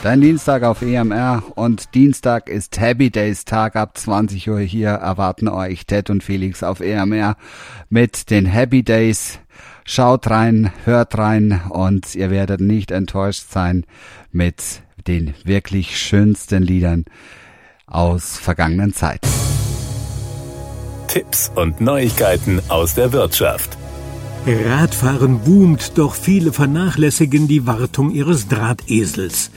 Dein Dienstag auf EMR und Dienstag ist Happy Days Tag. Ab 20 Uhr hier erwarten euch Ted und Felix auf EMR mit den Happy Days. Schaut rein, hört rein und ihr werdet nicht enttäuscht sein mit den wirklich schönsten Liedern aus vergangenen Zeiten. Tipps und Neuigkeiten aus der Wirtschaft. Radfahren boomt, doch viele vernachlässigen die Wartung ihres Drahtesels.